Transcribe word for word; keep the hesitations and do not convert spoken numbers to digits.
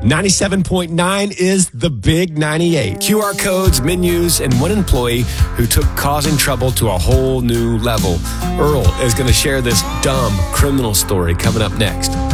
ninety-seven point nine is the Big ninety-eight. Q R codes, menus, and one employee who took causing trouble to a whole new level. Earl is going to share this dumb criminal story coming up next.